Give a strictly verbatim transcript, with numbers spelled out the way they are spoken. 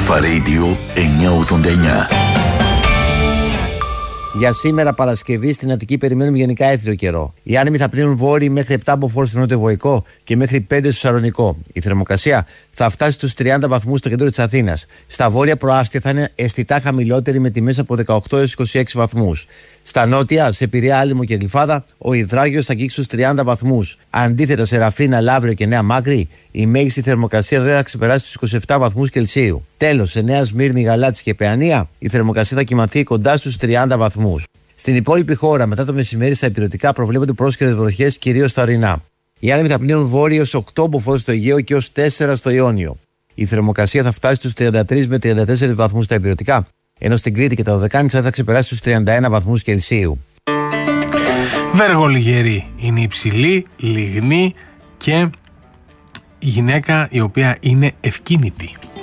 Αλφα Radio εννιακόσια ογδόντα εννιά. Για σήμερα Παρασκευή στην Αττική περιμένουμε γενικά έθριο καιρό. Οι άνεμοι θα πλύνουν βόρειοι μέχρι επτά μποφόρ στο νότιο-βορικό και μέχρι πέντε στο Σαλονικό. Η θερμοκρασία θα φτάσει στους τριάντα βαθμούς στο κέντρο της Αθήνας. Στα βόρεια προάστια θα είναι αισθητά χαμηλότερη με τιμές από δεκαοκτώ έως είκοσι έξι βαθμούς. Στα νότια, σε Πειραιά, Άλυμο και Γλυφάδα, ο υδράγιος θα αγγίξει στους τριάντα βαθμούς. Αντίθετα, σε Ραφίνα, Λαύριο και Νέα Μάκρη, η μέγιστη θερμοκρασία δεν θα ξεπεράσει τους είκοσι επτά βαθμούς Κελσίου. Τέλος, σε Νέα Σμύρνη, Γαλάτση και Παιανία, η θερμοκρασία θα κυμανθεί κοντά στους τριάντα βαθμούς. Στην υπόλοιπη χώρα, μετά το μεσημέρι, στα υπηρετικά προβλέπονται πρόσκαιρες βροχές, κυρίως στα ορεινά. Οι άνεμοι θα πλύνουν βόρειο ως οκτώ μποφόρ στο Αιγαίο και ως τέσσερα στο Ιόνιο. Η θερμοκρασία θα φτάσει στους τριάντα τρεις με τριάντα τέσσερις βαθμούς στα υπηρετικά, ενώ στην Κρήτη και τα Δωδεκάνησα θα ξεπεράσει τους τριάντα ένα βαθμούς Κελσίου. Βεργολιγερή είναι υψηλή, λιγνή και η γυναίκα η οποία είναι ευκίνητη.